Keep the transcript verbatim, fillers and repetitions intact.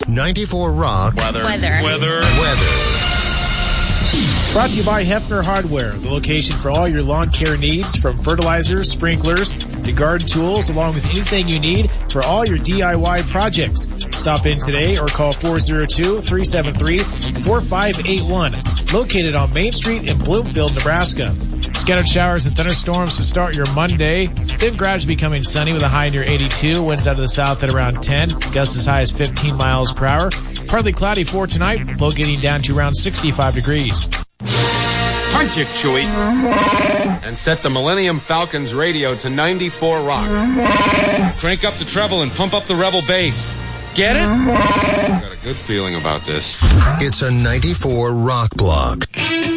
ninety-four Rock. Weather. Weather. Weather. Weather. Brought to you by Hefner Hardware, the location for all your lawn care needs, from fertilizers, sprinklers, to garden tools, along with anything you need for all your D I Y projects. Stop in today or call four oh two, three seven three, four five eight one. Located on Main Street in Bloomfield, Nebraska. Scattered showers and thunderstorms to start your Monday. Then gradually becoming sunny with a high near eighty-two. Winds out of the south at around ten. Gusts as high as fifteen miles per hour. Partly cloudy for tonight. Low getting down to around sixty-five degrees. Punch it, Chewie. And set the Millennium Falcon's radio to ninety-four Rock. Crank up the treble and pump up the Rebel bass. Get it? I've got a good feeling about this. It's a ninety-four Rock block.